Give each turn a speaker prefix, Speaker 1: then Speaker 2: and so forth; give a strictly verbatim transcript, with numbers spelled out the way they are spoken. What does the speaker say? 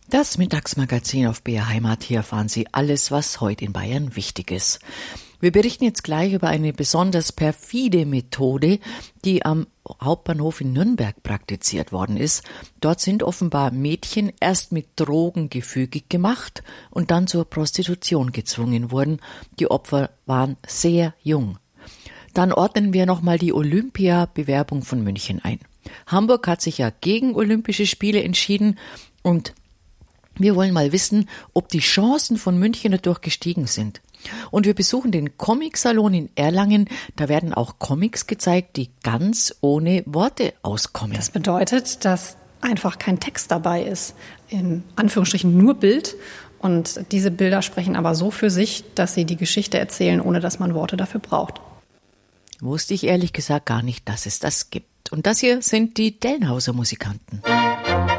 Speaker 1: Das Mittagsmagazin auf B R Heimat. Hier erfahren Sie alles, was heute in Bayern wichtig ist. Wir berichten jetzt gleich über eine besonders perfide Methode, die am Hauptbahnhof in Nürnberg praktiziert worden ist. Dort sind offenbar Mädchen erst mit Drogen gefügig gemacht und dann zur Prostitution gezwungen worden. Die Opfer waren sehr jung. Dann ordnen wir nochmal die Olympia-Bewerbung von München ein. Hamburg hat sich ja gegen Olympische Spiele entschieden und wir wollen mal wissen, ob die Chancen von München dadurch gestiegen sind. Und wir besuchen den Comic-Salon in Erlangen. Da werden auch Comics gezeigt, die ganz ohne Worte auskommen.
Speaker 2: Das bedeutet, dass einfach kein Text dabei ist. In Anführungsstrichen nur Bild. Und diese Bilder sprechen aber so für sich, dass sie die Geschichte erzählen, ohne dass man Worte dafür braucht.
Speaker 1: Wusste ich ehrlich gesagt gar nicht, dass es das gibt. Und das hier sind die Dellenhauser Musikanten.